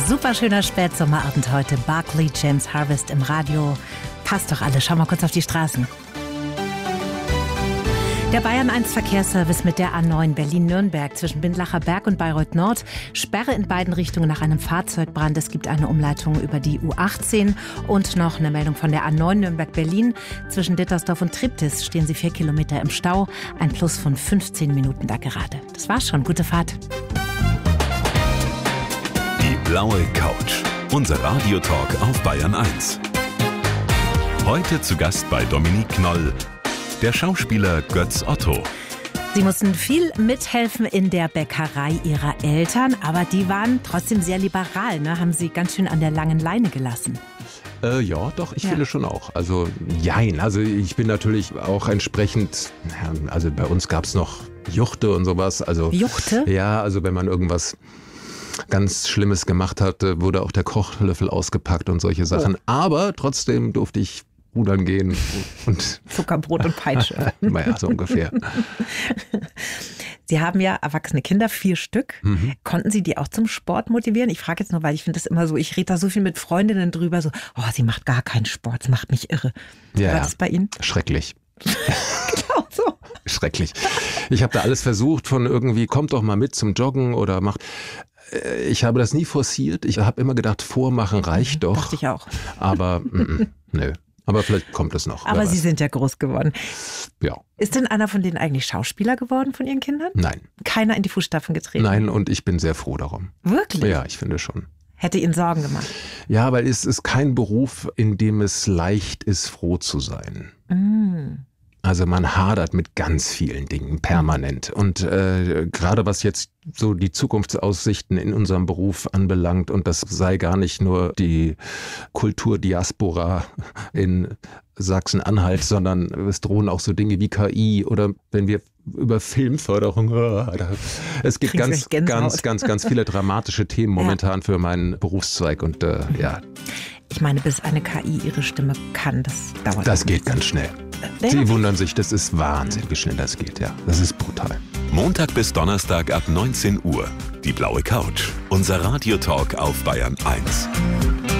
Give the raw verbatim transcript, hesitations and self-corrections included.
Super schöner Spätsommerabend heute. Barclay James Harvest im Radio. Passt doch alles. Schau mal kurz auf die Straßen. Der Bayern eins Verkehrsservice mit der A neun Berlin-Nürnberg zwischen Bindlacher Berg und Bayreuth Nord. Sperre in beiden Richtungen nach einem Fahrzeugbrand. Es gibt eine Umleitung über die U achtzehn. Und noch eine Meldung von der A neun Nürnberg-Berlin. Zwischen Dittersdorf und Triptis stehen sie vier Kilometer im Stau. Ein Plus von fünfzehn Minuten da gerade. Das war's schon. Gute Fahrt. Die blaue Couch. Unser Radiotalk auf Bayern eins. Heute zu Gast bei Dominique Noll, der Schauspieler Götz Otto. Sie mussten viel mithelfen in der Bäckerei ihrer Eltern, aber die waren trotzdem sehr liberal, ne? Haben sie ganz schön an der langen Leine gelassen. Äh, ja, doch, ich Ja. finde schon auch. Also, jein, also ich bin natürlich auch entsprechend, also bei uns gab es noch Juchte und sowas. Also, Juchte? Ja, also wenn man irgendwas ganz Schlimmes gemacht hat, wurde auch der Kochlöffel ausgepackt und solche Sachen. Oh. Aber trotzdem durfte ich rudern gehen und Zuckerbrot und Peitsche. naja, so ungefähr. Sie haben ja erwachsene Kinder, vier Stück. Mhm. Konnten Sie die auch zum Sport motivieren? Ich frage jetzt nur, weil ich finde das immer so, ich rede da so viel mit Freundinnen drüber, so, oh, sie macht gar keinen Sport, das macht mich irre. Ja, War ja. das bei Ihnen? Schrecklich. Genau so. Schrecklich. Ich habe da alles versucht von irgendwie, kommt doch mal mit zum Joggen oder macht. Äh, Ich habe das nie forciert. Ich habe immer gedacht, vormachen reicht doch. Dachte ich auch. Aber mm, mm, nö. Aber vielleicht kommt es noch. Aber wer Sie weiß. sind ja groß geworden. Ja, Ist denn einer von denen eigentlich Schauspieler geworden von Ihren Kindern? nein. Keiner in die Fußstapfen getreten? Nein, und ich bin sehr froh darum. Wirklich? Ja, ich finde schon. Hätte Ihnen Sorgen gemacht? Ja, weil es ist kein Beruf, in dem es leicht ist, froh zu sein. Mm. Also man hadert mit ganz vielen Dingen permanent. Und äh, gerade was jetzt so die Zukunftsaussichten in unserem Beruf anbelangt, und das sei gar nicht nur die Kulturdiaspora in Sachsen-Anhalt, sondern es drohen auch so Dinge wie K I oder wenn wir über Filmförderung, es gibt Kriegen Sie ganz, echt Gänsehaut. ganz, ganz, ganz viele dramatische Themen momentan für meinen Berufszweig und äh, ja, Ich meine, bis eine K I ihre Stimme kann, das dauert. das geht ganz schnell. Ja. Sie wundern sich, das ist Wahnsinn, wie schnell das geht, ja. Das ist brutal. Montag bis Donnerstag ab neunzehn Uhr. Die blaue Couch. Unser Radiotalk auf Bayern eins.